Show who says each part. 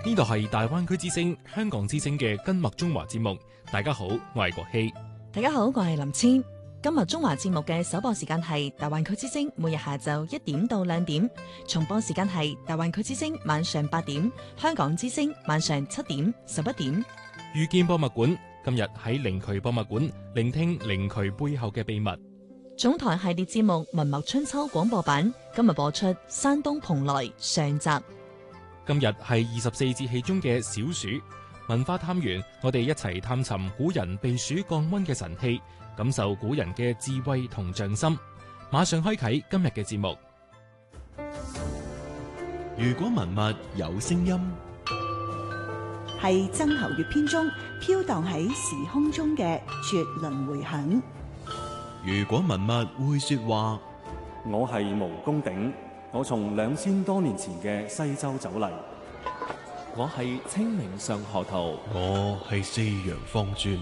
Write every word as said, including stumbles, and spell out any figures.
Speaker 1: 呢度係大灣區之聲、香港之聲嘅根脈中華節目。大家好，我係國希。
Speaker 2: 大家好，我係林千。今日中華節目嘅首播時間係大灣區之聲，每日下晝一點到兩點；重播時間係大灣區之聲晚上八點，香港之聲晚上七點、十一點。
Speaker 1: 遇見博物館今日喺靈渠博物館聆聽靈渠背後嘅秘密。
Speaker 2: 總台系列節目《文墨春秋》廣播版今日播出山東蓬萊上集。
Speaker 1: 今日係二十四節氣中嘅小暑，文化探源，我哋一齊探尋古人避暑降溫嘅神器，感受古人嘅智慧同匠心。馬上開啟今日嘅節目。
Speaker 3: 如果文物有聲音，
Speaker 4: 係曾侯乙篇中飄蕩喺時空中嘅絕倫迴響。
Speaker 3: 如果文物會說話，
Speaker 5: 我係毛公鼎，我從兩千多年前嘅西周走嚟。
Speaker 6: 我係清明上河圖，
Speaker 3: 我係四羊方尊，